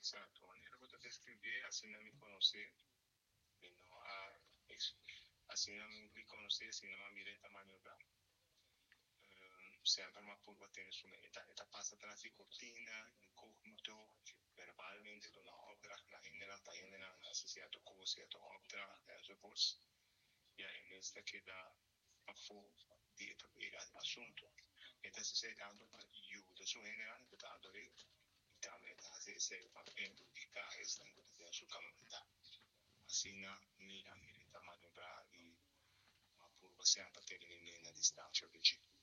Esatto, maneira que eu descrever, assim não me conhecer, e não há, assim não me conhecer, assim não há mireta maniobrar. Sempre uma curva tem isso, eta passa atrás de cortina, incógnito, verbalmente, dona obra, la genera, ta genera, necessidade coisa, ta obra, depois, e aí nesta que dá a for de assunto. Então, se você dá para o da sua genera, está dando também se papel di esta in su camminata asina mira mirita manubra i ma pur sempre tenere in distanza vicino